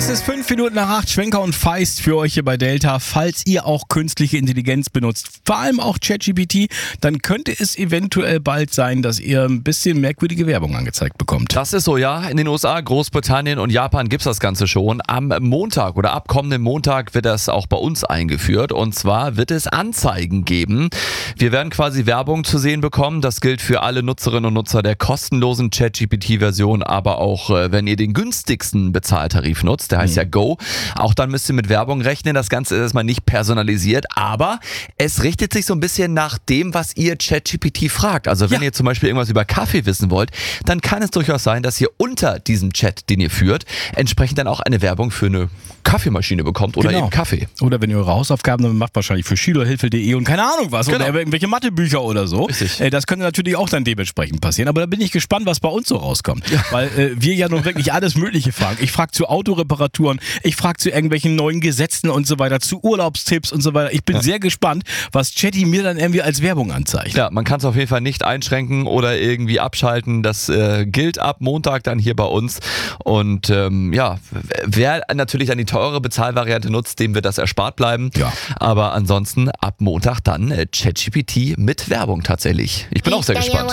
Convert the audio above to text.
Es ist 5 Minuten nach 8, Schwenker und Feist für euch hier bei Delta. Falls ihr auch künstliche Intelligenz benutzt, vor allem auch ChatGPT, dann könnte es eventuell bald sein, dass ihr ein bisschen merkwürdige Werbung angezeigt bekommt. Das ist so, ja. In den USA, Großbritannien und Japan gibt's das Ganze schon. Am Montag oder ab kommenden Montag wird das auch bei uns eingeführt. Und zwar wird es Anzeigen geben. Wir werden quasi Werbung zu sehen bekommen. Das gilt für alle Nutzerinnen und Nutzer der kostenlosen ChatGPT-Version, aber auch wenn ihr den günstigsten Bezahltarif nutzt, der heißt ja Go. Auch dann müsst ihr mit Werbung rechnen. Das Ganze ist erstmal nicht personalisiert, aber es richtet sich so ein bisschen nach dem, was ihr ChatGPT fragt. Also wenn ihr zum Beispiel irgendwas über Kaffee wissen wollt, dann kann es durchaus sein, dass ihr unter diesem Chat, den ihr führt, entsprechend dann auch eine Werbung für eine Kaffeemaschine bekommt oder eben Kaffee. Oder wenn ihr eure Hausaufgaben dann macht, wahrscheinlich für schülerhilfe.de und keine Ahnung was, oder irgendwelche Mathebücher oder so. Richtig. Das könnte natürlich auch dann dementsprechend passieren. Aber da bin ich gespannt, was bei uns so rauskommt. Ja. Weil wir ja nun wirklich alles Mögliche fragen. Ich frage zu Autoreparaturen, ich frage zu irgendwelchen neuen Gesetzen und so weiter, zu Urlaubstipps und so weiter. Ich bin sehr gespannt, was Chatty mir dann irgendwie als Werbung anzeigt. Ja, man kann es auf jeden Fall nicht einschränken oder irgendwie abschalten. Das gilt ab Montag dann hier bei uns. Und wer natürlich dann die teure Bezahlvariante nutzt, dem wird das erspart bleiben. Ja. Aber ansonsten ab Montag dann ChatGPT mit Werbung tatsächlich. Ich bin auch sehr gespannt.